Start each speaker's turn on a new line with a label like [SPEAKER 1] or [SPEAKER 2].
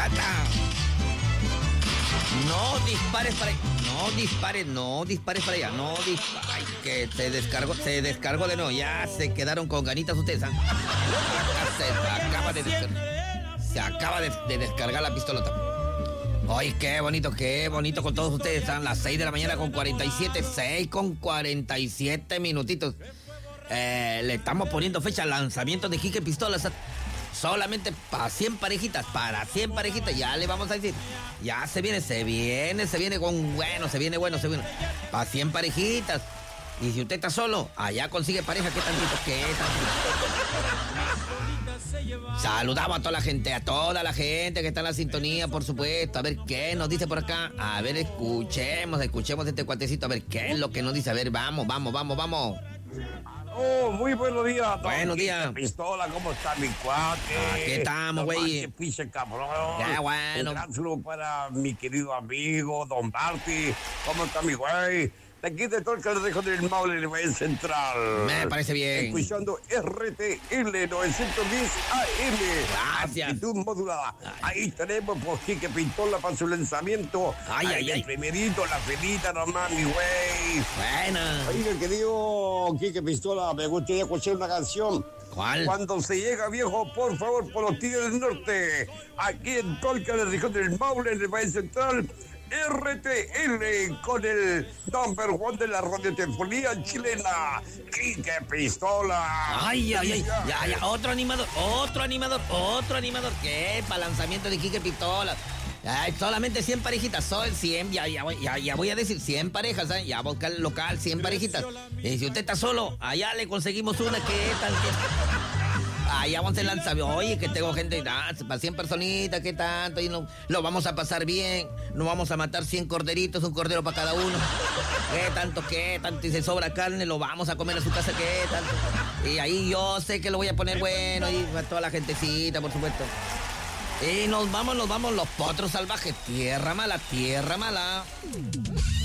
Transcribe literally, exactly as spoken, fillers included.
[SPEAKER 1] ¡Ata! No dispares para allá. No dispares, no dispares para allá. No dispares. Ay, que se descargó, se descargó de nuevo. Ya se quedaron con ganitas ustedes, ¿ah? Se acaba de descargar. Se acaba de, de descargar la pistolota. Ay, qué bonito, qué bonito con todos ustedes. Están las seis de la mañana con cuarenta y siete. seis con cuarenta y siete minutitos. Eh, le estamos poniendo fecha al lanzamiento de Quique Pistolas. Solamente para cien parejitas, para cien parejitas, ya le vamos a decir. Ya se viene, se viene, se viene con bueno, se viene bueno, se viene. Para cien parejitas. Y si usted está solo, allá consigue pareja, ¿qué tantito? ¿Qué tantito? Saludamos a toda la gente, a toda la gente que está en la sintonía, por supuesto. A ver qué nos dice por acá. A ver, escuchemos, escuchemos este cuatecito, a ver qué es lo que nos dice. A ver, vamos, vamos, vamos, vamos.
[SPEAKER 2] Oh, muy buenos días.
[SPEAKER 1] Buenos días.
[SPEAKER 2] Pistola, ¿cómo está mi cuate?
[SPEAKER 1] Aquí estamos, güey.
[SPEAKER 2] Don Piche, cabrón.
[SPEAKER 1] Ya, bueno.
[SPEAKER 2] Un gran saludo para mi querido amigo, Don Barty. ¿Cómo está mi güey? De aquí de todo el carajo del Maule de Valle Central.
[SPEAKER 1] Me parece bien.
[SPEAKER 2] Escuchando R T L novecientos diez A M.
[SPEAKER 1] Gracias.
[SPEAKER 2] Actitud modulada. Ahí tenemos por Quique Pistola para su lanzamiento.
[SPEAKER 1] Ay, ay,
[SPEAKER 2] Ahí
[SPEAKER 1] ay.
[SPEAKER 2] el primerito, la felita nomás, mi güey.
[SPEAKER 1] Buena.
[SPEAKER 2] Oiga, querido Quique Pistola, me gustaría escuchar una canción.
[SPEAKER 1] ¿Cuál?
[SPEAKER 2] Cuando se llega viejo, por favor, por los Tigres del Norte. Aquí en Colca, en el Rincón del Maule, en el Valle Central. R T L con el number one de la radiotefonía chilena, Quique Pistola.
[SPEAKER 1] Ay, ay, ay, ya, ya, otro animador, otro animador, otro animador. ¿Qué? Para lanzamiento de Quique Pistola. Ay, solamente cien parejitas, son cien, ya, ya, voy- ya, ya voy a decir cien parejas, ¿eh? Ya buscar el local, cien parejitas. Y si usted está solo, allá le conseguimos una que tal que... Allá vamos a lanzar. Oye, que tengo gente, ah, para cien personitas, ¿qué tanto? Y no, lo vamos a pasar bien. Nos vamos a matar cien corderitos, un cordero para cada uno. ¿Qué tanto, qué tanto? Y si sobra carne, lo vamos a comer a su casa, ¿qué tanto? Y ahí yo sé que lo voy a poner bueno, y para toda la gentecita, por supuesto. Y nos vamos, nos vamos, los potros salvajes. Tierra mala, tierra mala.